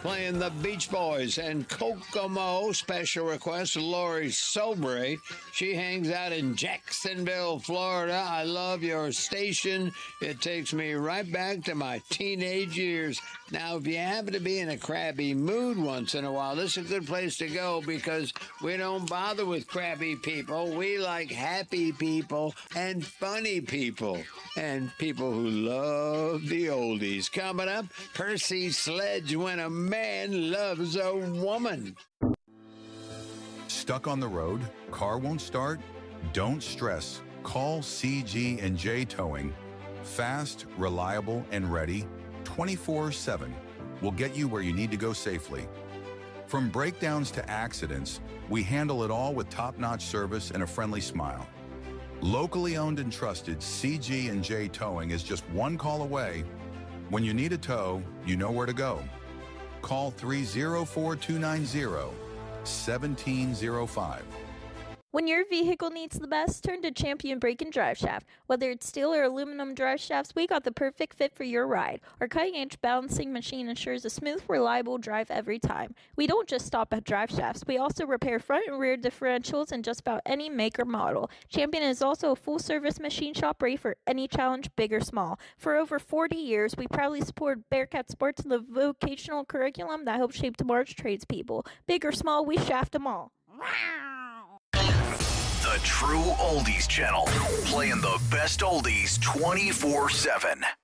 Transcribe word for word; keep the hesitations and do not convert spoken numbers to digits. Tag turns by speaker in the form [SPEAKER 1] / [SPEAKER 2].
[SPEAKER 1] playing the Beach Boys and Kokomo. Special request, Lori Sobray. She hangs out in Jacksonville, Florida. I love your station. It takes me right back to my teenage years. Now, if you happen to be in a crabby mood once in a while, this is a good place to go because we don't bother with crabby people. We like happy people and funny people and people who love the oldies. Coming up, Percy Sledge, When a Man Loves a Woman.
[SPEAKER 2] Stuck on the road? Car won't start? Don't stress. Call C G and J Towing. Fast, reliable, and ready twenty-four seven. We'll get you where you need to go safely. From breakdowns to accidents, we handle it all with top-notch service and a friendly smile. Locally owned and trusted, C G and J Towing is just one call away. When you need a tow, you know where to go. Call three oh four, two nine oh, one seven oh five.
[SPEAKER 3] When your vehicle needs the best, turn to Champion Brake and Drive Shaft. Whether it's steel or aluminum drive shafts, we got the perfect fit for your ride. Our cutting-edge balancing machine ensures a smooth, reliable drive every time. We don't just stop at drive shafts. We also repair front and rear differentials in just about any make or model. Champion is also a full-service machine shop ready for any challenge, big or small. For over forty years, we proudly support Bearcat Sports and the vocational curriculum that helps shape tomorrow's tradespeople. Big or small, we shaft them all.
[SPEAKER 4] The True Oldies Channel, playing the best oldies twenty-four seven.